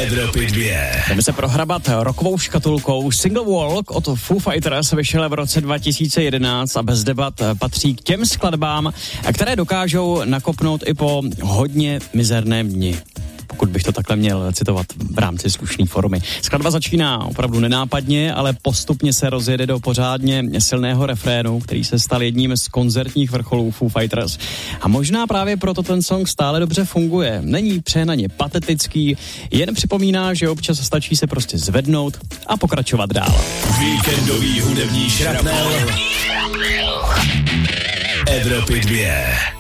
Evropy 2. Jdeme se prohrabat rockovou škatulkou. Single Walk od Foo Fighters vyšel v roce 2011 a bez debat patří k těm skladbám, které dokážou nakopnout i po hodně mizerném dni. Pokud bych to takhle měl citovat v rámci slušné formy. Skladba začíná opravdu nenápadně, ale postupně se rozjede do pořádně silného refrénu, který se stal jedním z koncertních vrcholů Foo Fighters. A možná právě proto ten song stále dobře funguje. Není přehnaně patetický, jen připomíná, že občas stačí se prostě zvednout a pokračovat dál. Víkendový hudební šrapnel Evropy 2.